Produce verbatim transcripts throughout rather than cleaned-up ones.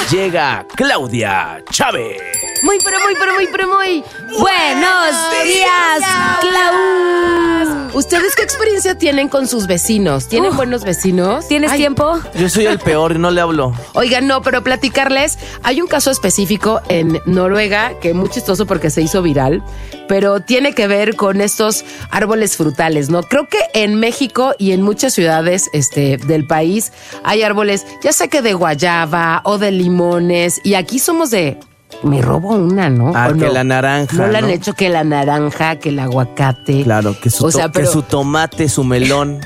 llega Claudia Chávez. Muy, pero muy, pero muy, pero muy buenos días, Clau. ¿Ustedes qué experiencia tienen con sus vecinos? ¿Tienen uh, buenos vecinos? ¿Tienes Ay. tiempo? Yo soy el peor y no le hablo. Oigan, no, pero platicarles, hay un caso específico en Noruega que es muy chistoso porque se hizo viral, pero tiene que ver con estos árboles frutales, ¿no? Creo que en México y en muchas ciudades este, del país hay árboles, ya sea que de guayaba o de limones, y aquí somos de... Me robo una, ¿no? Ah, que no? la naranja, No la ¿no? han hecho que la naranja, que el aguacate. Claro, que su, o sea, to- pero... que su tomate, su melón.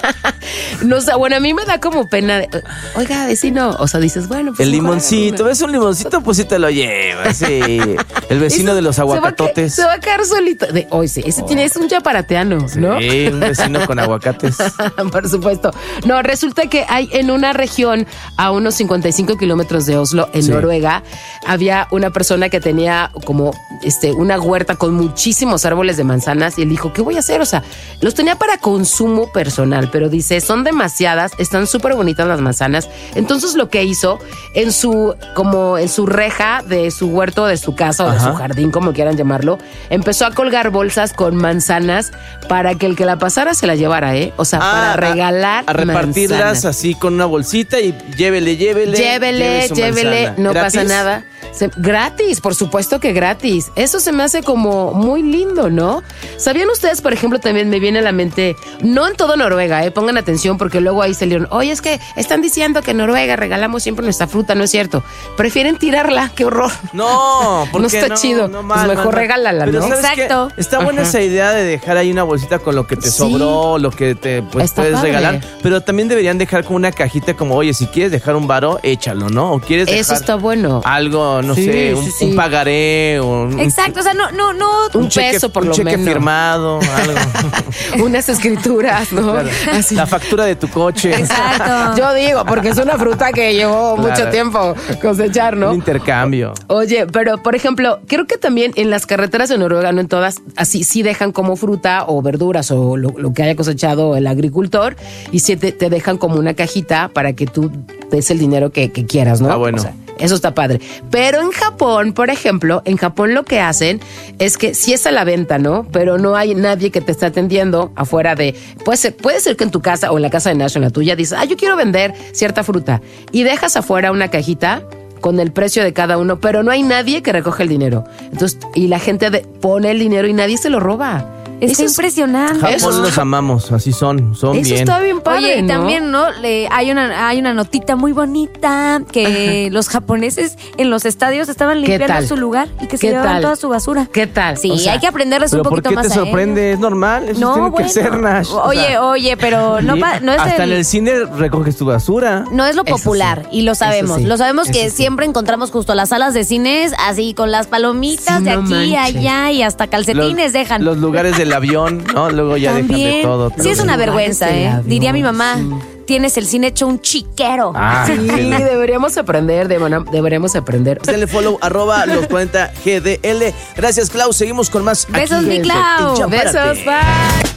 No, o sea, bueno, a mí me da como pena. De, oiga, vecino, o sea, dices, bueno, pues... El limoncito, ¿ves un limoncito? Pues sí te lo llevas, sí. El vecino Eso, de los aguacatotes. Se va a, se va a quedar solito. De, oye, sí, ese oh. tiene, es un chaparateano, ¿no? Sí, un vecino con aguacates. Por supuesto. No, resulta que hay en una región a unos cincuenta y cinco kilómetros de Oslo, en sí. Noruega, había una persona que tenía como este, una huerta con muchísimos árboles de manzanas, y él dijo, ¿qué voy a hacer? O sea, los tenía para consumo personal, pero dice, son demasiadas, están súper bonitas las manzanas. Entonces lo que hizo en su, como en su reja de su huerto, de su casa o de Ajá. su jardín, como quieran llamarlo, empezó a colgar bolsas con manzanas para que el que la pasara se la llevara, ¿eh? O sea, ah, para regalar a, a repartirlas manzanas. Así con una bolsita y llévele, llévele. Llévele, lleve llévele, manzana. no ¿Gratis? pasa nada. Se, gratis, por supuesto que gratis. Eso se me hace como muy lindo, ¿no? ¿Sabían ustedes, por ejemplo, también me viene a la mente, no en todo Noruega, eh, pongan atención porque luego ahí salieron, oye, es que están diciendo que en Noruega regalamos siempre nuestra fruta, no es cierto. Prefieren tirarla, qué horror. No, porque no está no, chido. No, mal, pues mejor mal, regálala, pero ¿no? Exacto. Qué? Está buena Ajá. esa idea de dejar ahí una bolsita con lo que te sí. sobró, lo que te pues, está puedes padre. regalar, pero también deberían dejar como una cajita como, oye, si quieres dejar un varo, échalo, ¿no? O quieres dejar Eso está bueno. algo, no sí, sé, un, sí, sí. un pagaré o un, Exacto, o sea, no, no, no. Un, un cheque, peso por un lo cheque menos. firmado, algo. Unas escrituras, ¿no? Claro. Así. La factura de tu coche. Exacto. Yo digo, porque es una fruta que llevó claro. mucho tiempo cosechar, ¿no? Un intercambio. Oye, pero por ejemplo, creo que también en las carreteras de Noruega, no en todas, así sí dejan como fruta o verduras o lo, lo que haya cosechado el agricultor, y sí te, te dejan como una cajita para que tú des el dinero que, que quieras, ¿no? Ah, bueno. O sea, eso está padre. Pero en Japón, por ejemplo, en Japón lo que hacen es que sí es a la venta, ¿no? Pero no hay nadie que te esté atendiendo afuera de... Puede ser, puede ser que en tu casa o en la casa de Nash, en la tuya, dices, ah, yo quiero vender cierta fruta. Y dejas afuera una cajita con el precio de cada uno, pero no hay nadie que recoge el dinero. Entonces, y la gente de, pone el dinero y nadie se lo roba. Está Eso impresionante. Japón Eso. los amamos, así son, son Eso bien. está bien padre, Oye, y ¿no? también, ¿no? Le, hay una hay una notita muy bonita que Ajá. los japoneses en los estadios estaban limpiando su lugar y que se llevaban tal? toda su basura. ¿Qué tal? Sí, o sea, hay que aprenderles un poquito más a ¿Pero por qué te sorprende? Es normal, eso no, tiene bueno. que ser, Nash. Oye, o sea, oye, pero no, pa, no es hasta el, en el cine recoges tu basura. No es lo popular, sí. y lo sabemos. Sí. Lo sabemos que Eso siempre sí. encontramos justo las salas de cines así con las palomitas sí, de no aquí, manches. allá, y hasta calcetines los, dejan. Los lugares del avión, ¿no? Luego ya También. dejan de todo. Sí, es una vergüenza, ¿eh? avión, Diría mi mamá, sí. tienes el cine hecho un chiquero. Ah, sí, deberíamos aprender, deberíamos aprender. Denle follow, arroba los cuarenta G D L. Gracias, Clau. Seguimos con más. Besos, aquí mi en Clau. Chapárate. Besos, bye.